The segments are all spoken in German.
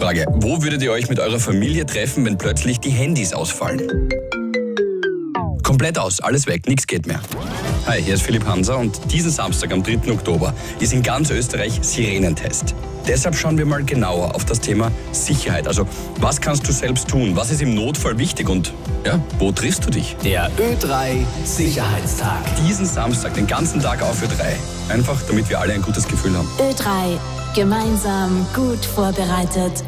Frage, wo würdet ihr euch mit eurer Familie treffen, wenn plötzlich die Handys ausfallen? Komplett aus, alles weg, nichts geht mehr. Hi, hier ist Philipp Hanser und diesen Samstag am 3. Oktober ist in ganz Österreich Sirenentest. Deshalb schauen wir mal genauer auf das Thema Sicherheit. Also, was kannst du selbst tun? Was ist im Notfall wichtig und ja, wo triffst du dich? Der Ö3 Sicherheitstag. Diesen Samstag, den ganzen Tag auf Ö3. Einfach, damit wir alle ein gutes Gefühl haben. Ö3. Gemeinsam gut vorbereitet.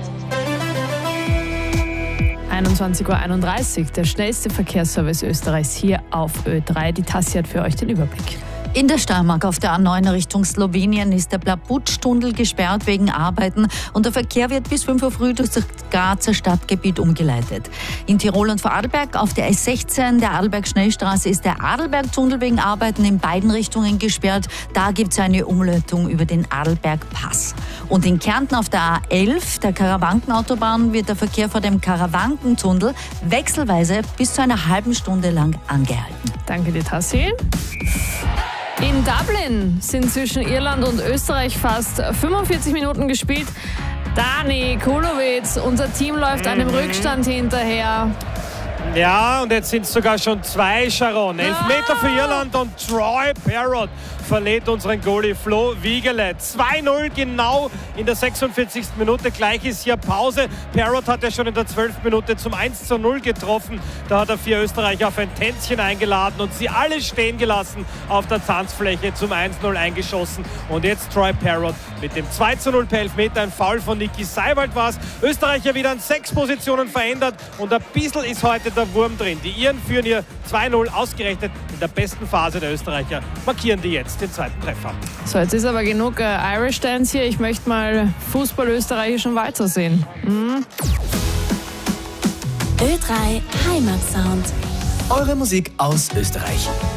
21:31 Uhr, der schnellste Verkehrsservice Österreichs hier auf Ö3. Die Tassi hat für euch den Überblick. In der Steiermark auf der A9 Richtung Slowenien ist der Plaputsch-Tunnel gesperrt wegen Arbeiten und der Verkehr wird bis 5 Uhr früh durch das Grazer Stadtgebiet umgeleitet. In Tirol und Vorarlberg auf der S16 der Arlberg-Schnellstraße ist der Arlberg-Tunnel wegen Arbeiten in beiden Richtungen gesperrt. Da gibt es eine Umleitung über den Arlberg-Pass. Und in Kärnten auf der A11, der Karawankenautobahn, wird der Verkehr vor dem Karawankentunnel wechselweise bis zu einer halben Stunde lang angehalten. Danke dir, Tassi. In Dublin sind zwischen Irland und Österreich fast 45 Minuten gespielt. Dani Kulowitz, unser Team läuft einem Rückstand hinterher. Ja, und jetzt sind es sogar schon 2, Sharon. 11 Meter für Irland und Troy Parrott verlädt unseren Goalie Flo Wiegele. 2-0 genau in der 46. Minute. Gleich ist hier Pause. Parrott hat ja schon in der 12. Minute zum 1:0 getroffen. Da hat er 4 Österreicher auf ein Tänzchen eingeladen und sie alle stehen gelassen auf der Tanzfläche, zum 1:0 eingeschossen. Und jetzt Troy Parrott mit dem 2:0 per Elfmeter. Ein Foul von Niki Seiwald war es. Österreicher wieder an 6 Positionen verändert und ein bisschen ist heute der Wurm drin. Die Iren führen hier 2:0 ausgerechnet in der besten Phase der Österreicher. Markieren die jetzt den zweiten Treffer. So, jetzt ist aber genug Irish Dance hier. Ich möchte mal Fußball österreichischen Walzer sehen. Ö3 Heimatsound. Eure Musik aus Österreich.